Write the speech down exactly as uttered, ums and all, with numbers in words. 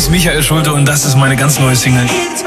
ist Michael Schulte und das ist meine ganz neue Single.